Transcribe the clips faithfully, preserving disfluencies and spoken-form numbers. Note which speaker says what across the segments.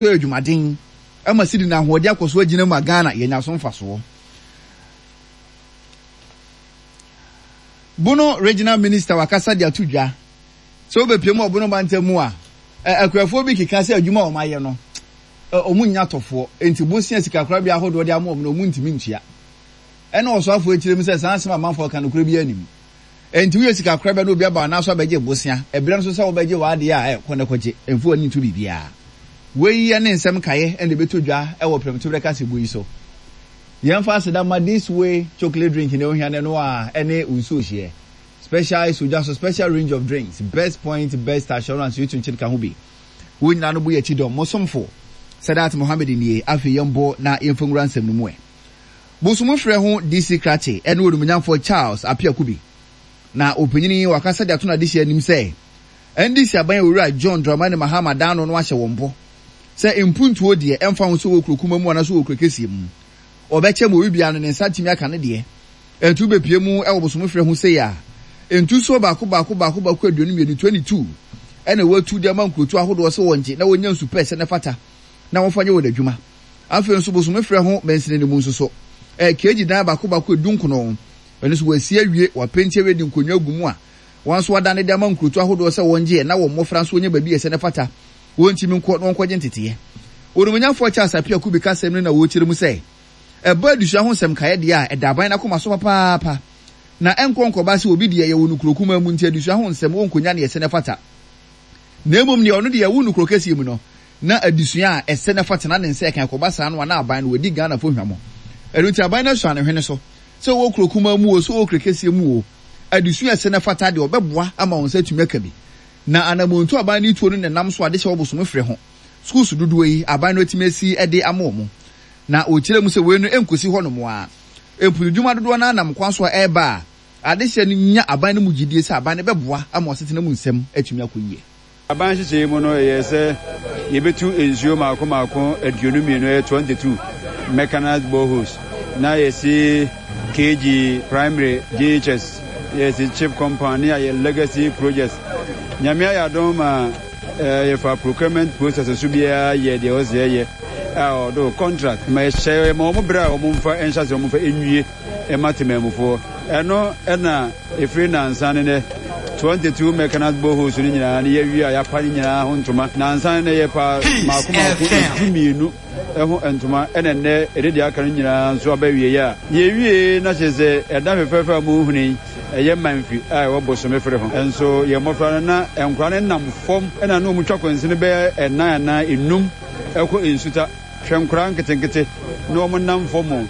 Speaker 1: adwumaden ama sidi na ahode akoso agina ma Ghana yenya so mfaso. Bono regional minister wakasa dia tudwa so bepiem obono bantamu a akwafo bi kika se adwuma o maye no omunya tofo enti bosia sika kora bi ahodo de amom no omuntimi ntua ena osofo ekirem se sansema manfo kan kora bi anim enti wo sika kora bi no obi aba na so abeje bosia ebire no so se wo beje waade a kone koje emfo ani tu bibia wei ya ne nsem kaye ende betodwa e wo prem to breka se boyi so yemfa aseda ma this way chocolate drink ne ohia ne no a ene unsu hie special so just a special range of drinks best point best assurance you tun chika hobi wo nyina no bo ye chidom mosomfo Sadat Mohammed nie afi yembo na yemfungura nsem no mu e bosumo frɛ ho D C Krache ene odumunyamfo Charles Apiakubi na opanyini wakasa de atona de hia nim sɛ N D C aban owura John Dramani Mahama Dano no ahye wombo sɛ impuntuo de emfa ho so wokrokuma mu ana so wokrokesie mu obeche mo bibia no ne nsatimi aka ne de entu bepie mu e wo bosumo frɛ ho sɛ ya entu so baako baako baako baako aduonu mmienu twenty-two ene watu de mankrotu ahodo se wonje na wonya nsu pɛ sɛ ne fata na wonfanye wo dadwuma afi nso bosumo frɛ ho bensine ne mu nso so e keji dan baako baako edunkono ene so wasi awie wa penti wedi nkonwa gumu a wanso wadane de mankrotu ahodo se wonje na wo mmofra nso onye babi sɛ ne fata wontimi nko no nkɔgye ntete Odumunyamfo Charles Apiakubi ka sɛm na wo kyerɛ mu sɛ eba adusua ho sɛm kae de a edaban na koma so papaapa na enkonko ba se obi de ye wonu kurokuma mu nti adusua ho nsɛm wonkonya ne yɛsɛ ne fata na emom ne ɔno de ye wonu kurokesi mu no na adusua a ɛsɛ ne fata na ne nsɛ kan kɔba saa no na aban no wadi Ghana fo hwamo ɛno nti aban na hwa ne hwene so sɛ wo kurokuma mu o so wo kurokesi mu o adusua ɛsɛ ne fata de ɔbɛboa ama wɔn sɛ tumi aka bi na anamontu aban ne tuo no ne nam so ade hyɛ obosom frɛ ho schools dudu yi aban no timesi ɛde amomo na o kyerɛ mu sɛ we no enkosi hɔ no mo a empudwuma dodo na nam kwan so ɛba ade hyɛ no nya aban no mu gidie sɛ aban ne bɛboa ama ɔsetena mu nsɛm atumi akɔyie
Speaker 2: aban hyehyɛ mu no yɛ sɛ yebetu ensuo maako maako aduonu mmienu ɛ twenty-two mechanized boreholes na yɛsi K G primary G H S yɛsi chip company a legacy projects nyame ayɛ adom ma yɛfa procurement process so biara yɛ deɛ ɔsɛ yɛ a ɔdo contract ma yɛhyɛ ma ɔmo bra ɔmo mfa ɛnhyɛ sɛ ɔmo mfa enwie ɛma temamufo ɛno ɛna efiri nansa ne twenty-two mechanized boreholes ni nyinaa ne yɛwie a yɛapa ne nyinaa ho ntoma nansa ne yɛpa maako maako ntimienu ɛho ntoma ɛna nnɛ ɛde deɛ aka no nyinaa nso abawie a yɛwie na kyerɛ sɛ ɛda fɛfɛɛfɛ a mo huni ɛyɛ manfi a ɛwɔ bosome fere ho ɛnso yɛ mmɔfra no na ɛnkora ne nam fam ɛna no mu twa kwansi no bɛyɛ ɛnan anaa enum ɛkɔ ensuta hwɛ nkora nketenkete na ɔmo nam fam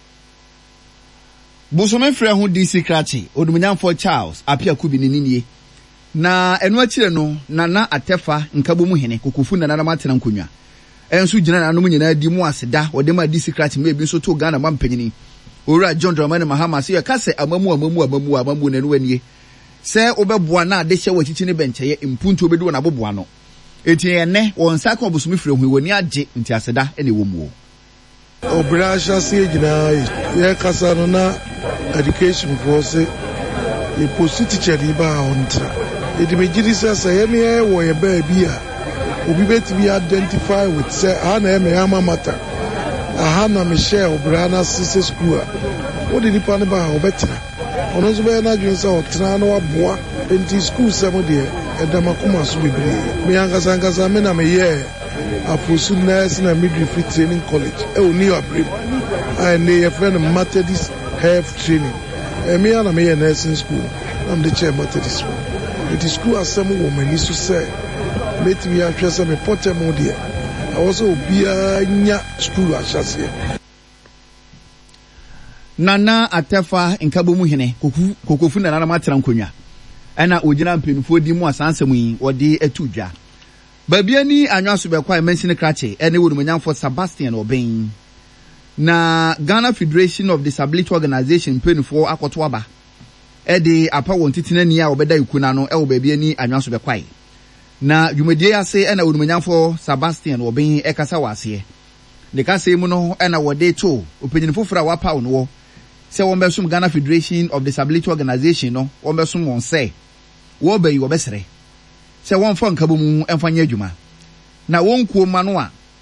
Speaker 1: bosome fere ho D C Krache Odumunyamfo Charles Apiakubi ne ninie na ɛno akyire no Nana Atefa nkabo mu hene kokofu na nana matena nkonwa ɛnso gyina na no mu nyina di mu aseda ɔde ma D C Krache me bi nso to Ghana mampanyini owura John Dramani Mahama se yɛka sɛ amamu amamu amamu amamu na no anie sɛ obɛboa na ade hyɛ wachichi ne bɛnkyɛye impuntu obedi wɔ na boboa no eti ene wɔn sa ka bosome fire hu woni agye nti aseda ene wɔ mu
Speaker 3: obra hyase gyina yɛ kasa no na education for say e post teacher di ba ontra edi me gidi sɛ sɛ yɛ me wɔ yɛ ba bi a obi betimi identify with sɛ ha na me ama mata aha na me share obra na sise school a wo di nipa ne ba obetena ono so be na dwen sɛ otena na waboa enti school sɛm de ɛdama koma so bebre me ankasa ankasa me na me yɛ afosu nurse na midwifery training college e oni abrim and ne friend Methodist health training e me na me yɛ nursing school am the chair Methodist school it is school asem wo mani so sɛ metimi ahwɛ sɛ me potemo de I also obia nya school ahyase
Speaker 1: Nana Atefa nkabo mu hene kokofu na nana matena nkonwa ɛna ogina mpenufo di mu asansɛm yi wɔde atudwa babia ni anwaso bɛkwa Mensini Krache ɛne Odumunyamfo Sebastian Oben na Ghana Federation of Disability Organization mpenufo akoto aba ɛde apa wɔn titina ni a obɛda ikuna no ɛwɔ babia ni anwaso bɛkwa na dwumadie ase ɛna Odumunyamfo Sebastian Oben ɛkasa wase de kasa mu no ɛna wɔde to opanyini foforo a wapa wo no sɛ wɔn bɛsom Ghana Federation of Disability Organization no wɔn bɛsom wɔn sɛ wɔn bɛyi wɔbɛsrɛ sɛ wɔn fa nkabo mu ɛmfa nyɛ adwuma na wɔn kuo ma no a